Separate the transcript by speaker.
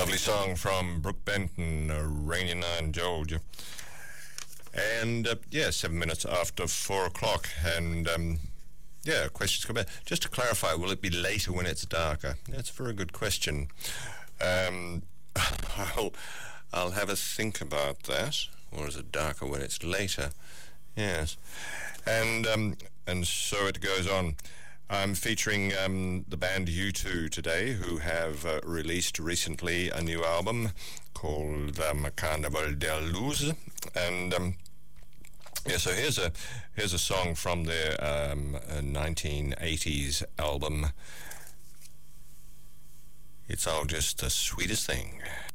Speaker 1: Lovely song from Brooke Benton, Rainy Night in Georgia. And 7 minutes after 4 o'clock. And questions come back. Just to clarify, will it be later when it's darker? That's a very good question. I'll have a think about that. Or is it darker when it's later? Yes. And so it goes on. I'm featuring the band U2 today, who have released recently a new album called Carnaval der Luz. And so here's a song from their 1980s album. It's all just the sweetest thing.